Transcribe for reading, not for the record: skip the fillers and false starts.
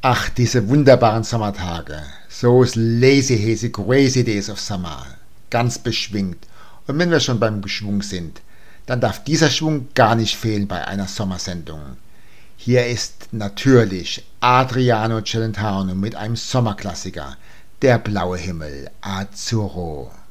Ach, diese wunderbaren Sommertage. Those lazy, hazy, crazy days of summer. Ganz beschwingt. Und wenn wir schon beim Schwung sind, dann darf dieser Schwung gar nicht fehlen bei einer Sommersendung. Hier ist natürlich Adriano Celentano mit einem Sommerklassiker, Der blaue Himmel, Azzurro.